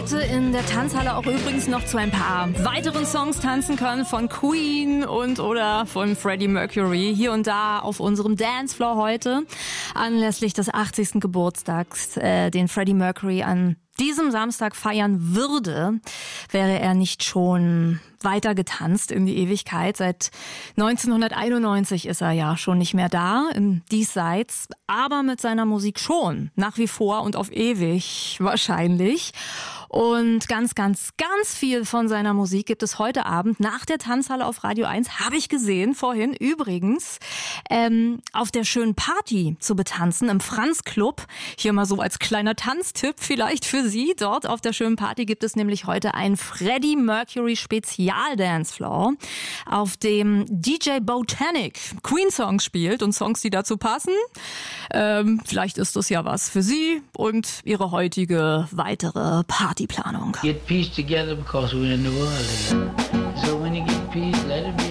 heute in der Tanzhalle auch übrigens noch zu ein paar weiteren Songs tanzen können von Queen und oder von Freddie Mercury. Hier und da auf unserem Dancefloor heute anlässlich des 80. Geburtstags, den Freddie Mercury an diesem Samstag feiern würde, wäre er nicht schon weiter getanzt in die Ewigkeit. Seit 1991 ist er ja schon nicht mehr da, im Diesseits, aber mit seiner Musik schon, nach wie vor und auf ewig wahrscheinlich. Und ganz viel von seiner Musik gibt es heute Abend nach der Tanzhalle auf Radio 1, habe ich gesehen vorhin übrigens, auf der schönen Party zu betanzen im Franz Club. Hier mal so als kleiner Tanztipp vielleicht für Sie. Dort auf der schönen Party gibt es nämlich heute ein Freddie Mercury Spezial-Dancefloor, auf dem DJ Botanic Queen-Songs spielt und Songs, die dazu passen. Vielleicht ist das ja was für Sie und Ihre heutige weitere Partyplanung. Get peace together because we're in the world together. So when you get peace, let it be.